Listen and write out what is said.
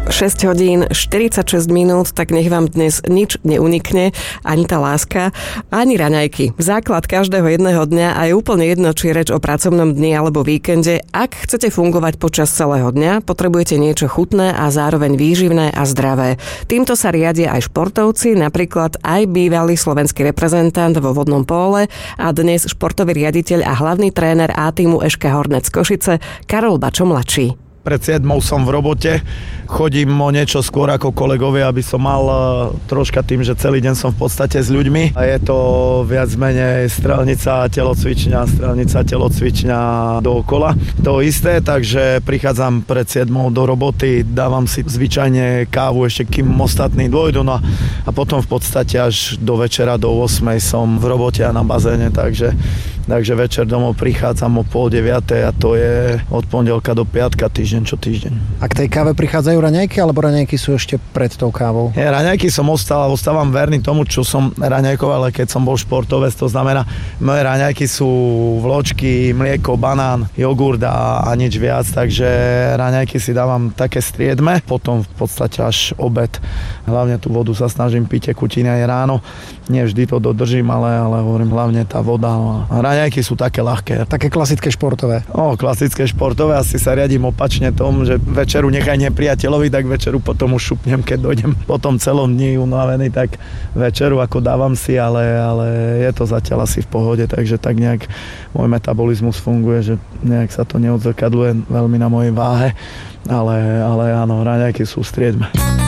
6 hodín 46 minút, tak nech vám dnes nič neunikne, ani tá láska, ani raňajky. Základ každého jedného dňa a je úplne jedno, či je reč o pracovnom dni alebo víkende. Ak chcete fungovať počas celého dňa, potrebujete niečo chutné a zároveň výživné a zdravé. Týmto sa riadia aj športovci, napríklad aj bývalý slovenský reprezentant vo vodnom póle a dnes športový riaditeľ a hlavný tréner A-tímu ŠK Hornec Košice Karol Bačo mladší. Pred 7 som v robote, chodím o niečo skôr ako kolegovia, aby som mal troška tým, že celý deň som v podstate s ľuďmi. A je to viac menej strelnica, telocvičňa dookola. To isté, takže prichádzam pred 7 do roboty, dávam si zvyčajne kávu ešte kým ostatní dôjdu, no a potom v podstate až do večera, do 8 som v robote a na bazéne, takže večer domov prichádzam o 8:30 a to je od pondelka do piatka, týždeň čo týždeň. A k tej káve prichádzajú raňajky, alebo raňajky sú ešte pred tou kávou? Raňajky som ostávam verný tomu, čo som raňajkoval, ale keď som bol športovec, to znamená, moje raňajky sú vločky, mlieko, banán, jogurt a nič viac, takže raňajky si dávam také striedme, potom v podstate až obed. Hlavne tú vodu sa snažím piť tekutiny aj ráno. Nie vždy to dodržím, ale hovorím hlavne tá voda. A raňajky sú také ľahké. Také klasické športové. Klasické športové, asi sa riadím opačne tomu, že večeru nechaj nepriateľovi, tak večeru potom už šupnem, keď dojdem potom celom dni unavený, tak večeru ako dávam si, ale je to zatiaľ asi v pohode, takže tak nejak môj metabolizmus funguje, že nejak sa to neodzrkadluje veľmi na mojej váhe, ale áno, raňajky sú striedme.